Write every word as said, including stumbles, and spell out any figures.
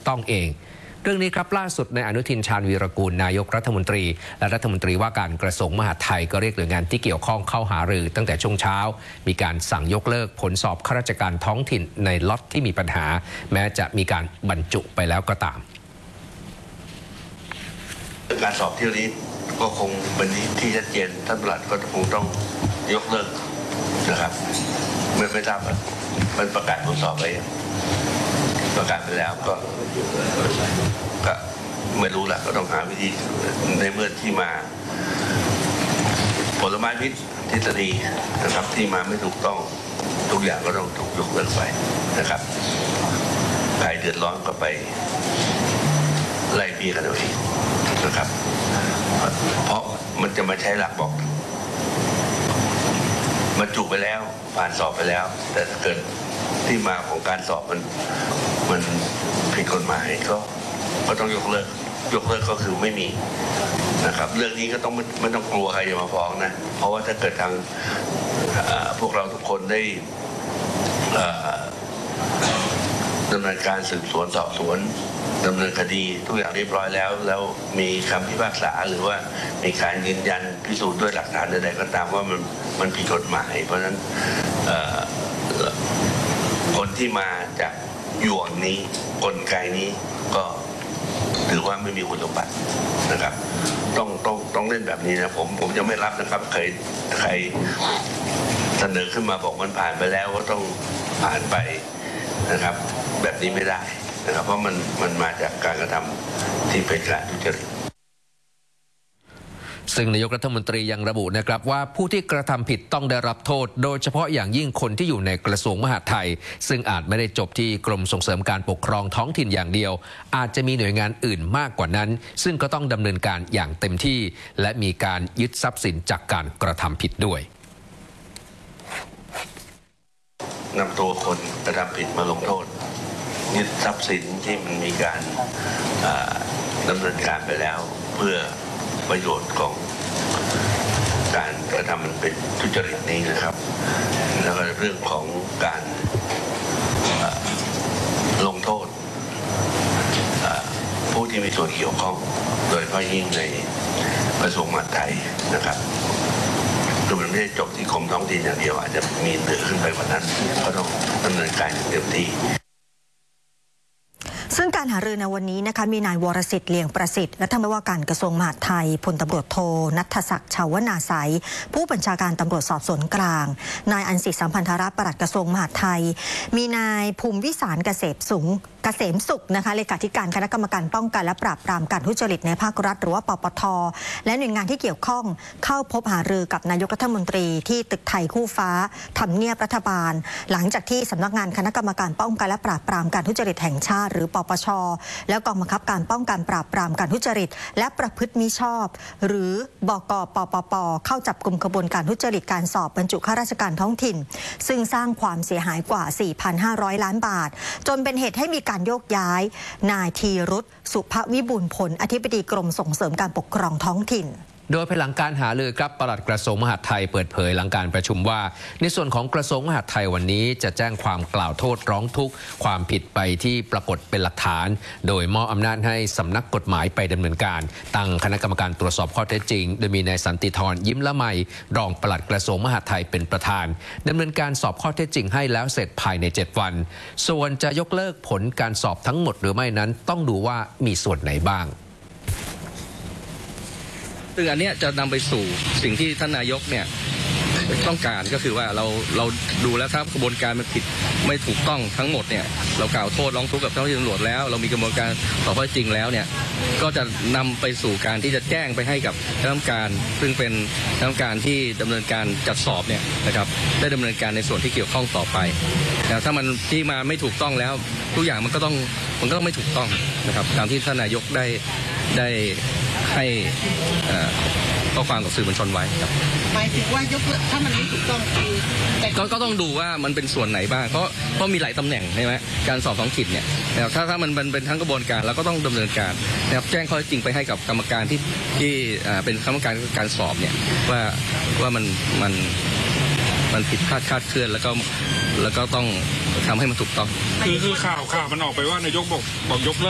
ต้องเองเรื่องนี้ครับล่าสุดในอนุทินชาญวีรกูลนายกรัฐมนตรีและรัฐมนตรีว่าการกระทรวงมหาดไทยก็เรียกหน่วยงานที่เกี่ยวข้องเข้าหารือตั้งแต่ช่วงเช้ามีการสั่งยกเลิกผลสอบข้าราชการท้องถิ่นในล็อตที่มีปัญหาแม้จะมีการบรรจุไปแล้วก็ตามการสอบที่นี้ก็คงเป็นที่ชัดเจนท่านปลัดก็คงต้องยกเลิกนะครับไม่ไม่ทราบมันประกาศผลสอบไปประกาศไปแล้วก็ก็ไม่รู้แหละก็ต้องหาวิธีในเมื่อที่มาผลไม้พิษทฤษฎีนะครับที่มาไม่ถูกต้องทุกอย่างก็ต้องถูกยกเลิกไปนะครับใครเดือดร้อนก็ไปไล่บี้กันเอาเองนะครับเพราะมันจะมาใช้หลักบอกบรรจุไปแล้วผ่านสอบไปแล้วแต่ถ้าเกิดที่มาของการสอบมันมันผิดกฎหมายก็ก็ต้องยกเลิกยกเลิกก็คือไม่มีนะครับเรื่องนี้ก็ต้องไม่ต้องกลัวใครจะมาฟ้องนะเพราะว่าถ้าเกิดทางพวกเราทุกคนได้ดำเนินการสืบสวนสอบสวนดำเนินคดีทุกอย่างเรียบร้อยแล้วแล้วมีคำพิพากษาหรือว่ามีการยืนยันพิสูจน์ด้วยหลักฐานใดๆก็ตามว่ามันมันผิดกฎหมายเพราะฉะนั้นคนที่มาจากหยวงนี้กลไกนี้ก็ถือว่าไม่มีคุณสมบัตินะครับต้องต้องต้องเล่นแบบนี้นะผมผมจะไม่รับนะครับใครใครเสนอขึ้นมาบอกมันผ่านไปแล้วก็ต้องผ่านไปนะครับแบบนี้ไม่ได้นะครับเพราะมันมันมาจากการกระทำที่เป็นการทุจริตซึ่งนายกรัฐมนตรียังระบุนะครับว่าผู้ที่กระทำผิดต้องได้รับโทษโดยเฉพาะอย่างยิ่งคนที่อยู่ในกระทรวงมหาดไทยซึ่งอาจไม่ได้จบที่กรมส่งเสริมการปกครองท้องถิ่นอย่างเดียวอาจจะมีหน่วยงานอื่นมากกว่านั้นซึ่งก็ต้องดำเนินการอย่างเต็มที่และมีการยึดทรัพย์สินจากการกระทำผิดด้วยนำตัวคนกระทำผิดมาลงโทษยึดทรัพย์สินที่มันมีการดำเนินการไปแล้วเพื่อประโยชน์ของการกระทำมันเป็นทุจริตนี้นะครับแล้วก็เรื่องของการลงโทษผู้ที่มีส่วนเกี่ยวข้องโดยเฉพาะยิ่งในกระทรวงมหาดไทยนะครับคือมันไม่ได้จบที่กรมท้องถิ่นอย่างเดียวอาจจะมีเหนือขึ้นไปกว่านั้นก็ต้องดำเนินการอย่างเต็มที่ซึ่งการหารือในวันนี้นะคะมีนายวรสิทธิ์เลียงประสิทธิ์รัฐมนตรีว่าการกระทรวงมหาดไทยพลตำรวจโทณัฐศักดิ์ชาวนาไสยผู้บัญชาการตำรวจสอบสวนกลางนายอันศิษย์สัมพันธรัตน์ปลัดกระทรวงมหาดไทยมีนายภูมิวิสารเกษมสุงเกษมสุขนะคะเลขาธิการคณะกรรมการป้องกันและปราบปรามการทุจริตในภาครัฐหรือว่าปปทและหน่วยงานที่เกี่ยวข้องเข้าพบหารือกับนายกรัฐมนตรีที่ตึกไทยคู่ฟ้าทำเนียบรัฐบาลหลังจากที่สำนักงานคณะกรรมการป้องกันและปราบปรามการทุจริตแห่งชาติหรือปปชและกองบังคับการป้องกันปราบปรามการทุจริตและประพฤติมิชอบหรือบก.ปปป.เข้าจับกลุ่มขบวนการทุจริตการสอบบรรจุข้าราชการท้องถิ่นซึ่งสร้างความเสียหายกว่า สี่พันห้าร้อย ล้านบาทจนเป็นเหตุให้มีการโยกย้ายนายธีรุษสุภวิบูลย์ผลอธิบดีกรมส่งเสริมการปกครองท้องถิ่นโดยภายหลังการหารือครับปลัดกระทรวงมหาดไทยเปิดเผยหลังการประชุมว่าในส่วนของกระทรวงมหาดไทยวันนี้จะแจ้งความกล่าวโทษร้องทุกข์ความผิดไปที่ปรากฏเป็นหลักฐานโดยมอบอำนาจให้สำนักกฎหมายไปดำเนินการตั้งคณะกรรมการตรวจสอบข้อเท็จจริงโดยมีนายสันติธรยิ้มละไมรองปลัดกระทรวงมหาดไทยเป็นประธานดำเนินการสอบข้อเท็จจริงให้แล้วเสร็จภายในเจ็ดวันส่วนจะยกเลิกผลการสอบทั้งหมดหรือไม่นั้นต้องดูว่ามีส่วนไหนบ้างซึ่งอันนี้จะนำไปสู่สิ่งที่ท่านนายกเนี่ยต้องการก็คือว่าเราเราดูแล้วถ้ากระบวนการมันผิดไม่ถูกต้องทั้งหมดเนี่ยเรากล่าวโทษร้องทุกข์กับเจ้าหน้าที่ตำรวจแล้วเรามีกระบวนการสอบข้อเท็จจริงแล้วเนี่ยก็จะนำไปสู่การที่จะแจ้งไปให้กับคณะกรรมการซึ่งเป็นคณะกรรมการที่ดำเนินการจัดสอบเนี่ยนะครับได้ดำเนินการในส่วนที่เกี่ยวข้องต่อไปแต่ถ้ามันที่มาไม่ถูกต้องแล้วทุกอย่างมันก็ต้องมันก็ต้องไม่ถูกต้องนะครับตามที่ท่านนายกได้ได้ให้ข้อความกับสื่อมวลชนไว้ครับหมายถึงว่ายกเลิกถ้ามันไม่ถูกต้องคือก็ก็ต้องดูว่ามันเป็นส่วนไหนบ้างเพราะเพราะมีหลายตำแหน่งใช่ไหมการสอบท้องถิ่นเนี่ยถ้าถ้ามันเป็นทั้งกระบวนการเราก็ต้องดำเนินการนะครับแจ้งข้อเท็จจริงไปให้กับกรรมการที่ที่เป็นกรรมการการสอบเนี่ยว่าว่ามันมันมันผิดพลาดคลาดเคลื่อนแล้วก็แล้วก็ต้องทำให้มันถูกต้องคือคือข่าวข่าวมันออกไปว่านายกบอกบอกยกเลิก